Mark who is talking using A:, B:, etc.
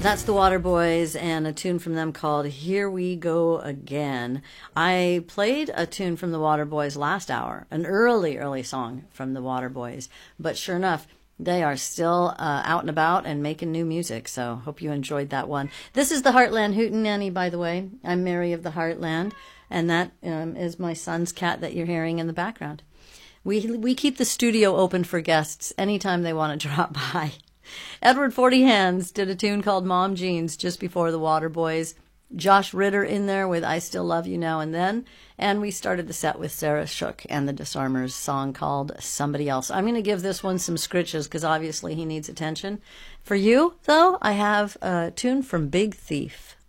A: That's the Waterboys and a tune from them called Here We Go Again. I played a tune from the Waterboys last hour, an early song from the Waterboys. But sure enough, they are still out and about and making new music, so hope you enjoyed that one. This is the Heartland Hootenanny, by the way. I'm Mary of the Heartland, and that is my son's cat that you're hearing in the background. We keep the studio open for guests anytime they want to drop by. Edward Forty Hands did a tune called Mom Jeans just before the Waterboys. Josh Ritter in there with I Still Love You Now and Then. And we started the set with Sarah Shook and the Disarmers song called Somebody Else. I'm going to give this one some scritches because obviously he needs attention. For you, though, I have a tune from Big Thief.